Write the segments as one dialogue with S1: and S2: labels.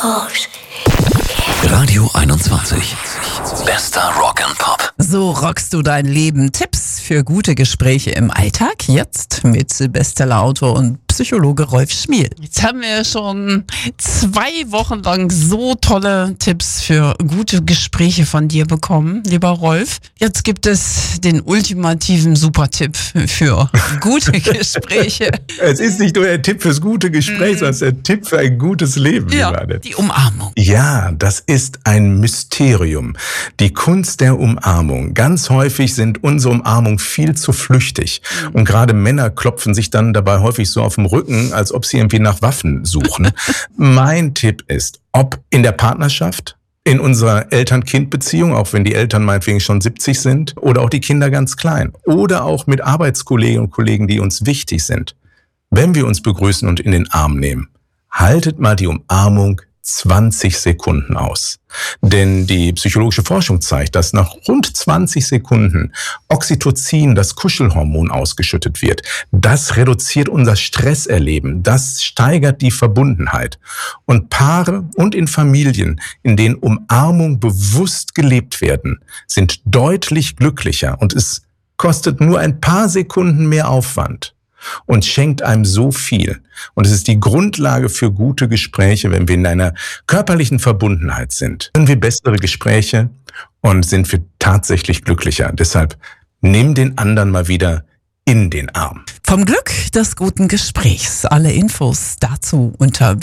S1: course.
S2: Radio 21. Bester Rock and Pop.
S3: So rockst du dein Leben. Tipps für gute Gespräche im Alltag. Jetzt mit Bestsellerautor und Psychologe Rolf Schmiel. Jetzt haben wir schon 2 Wochen lang so tolle Tipps für gute Gespräche von dir bekommen, lieber Rolf. Jetzt gibt es den ultimativen Supertipp für gute Gespräche.
S4: Es ist nicht nur der Tipp fürs gute Gespräch, sondern es ist der Tipp für ein gutes Leben.
S3: Ja, die Umarmung.
S4: Ja, das ist ein Mysterium. Die Kunst der Umarmung. Ganz häufig sind unsere Umarmungen viel zu flüchtig. Und gerade Männer klopfen sich dann dabei häufig so auf den Rücken, als ob sie irgendwie nach Waffen suchen. Mein Tipp ist, ob in der Partnerschaft, in unserer Eltern-Kind-Beziehung, auch wenn die Eltern meinetwegen schon 70 sind, oder auch die Kinder ganz klein, oder auch mit Arbeitskolleginnen und Kollegen, die uns wichtig sind. Wenn wir uns begrüßen und in den Arm nehmen, haltet mal die Umarmung 20 Sekunden aus. Denn die psychologische Forschung zeigt, dass nach rund 20 Sekunden Oxytocin, das Kuschelhormon, ausgeschüttet wird. Das reduziert unser Stresserleben. Das steigert die Verbundenheit. Und Paare und in Familien, in denen Umarmung bewusst gelebt werden, sind deutlich glücklicher. Und es kostet nur ein paar Sekunden mehr Aufwand und schenkt einem so viel. Und es ist die Grundlage für gute Gespräche. Wenn wir in einer körperlichen Verbundenheit sind, können wir bessere Gespräche und sind wir tatsächlich glücklicher. Deshalb nimm den anderen mal wieder in den Arm.
S3: Vom Glück des guten Gesprächs. Alle Infos dazu unter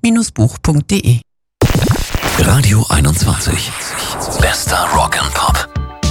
S3: www.schmiel-buch.de.
S2: Radio 21. Bester Rock and Pop.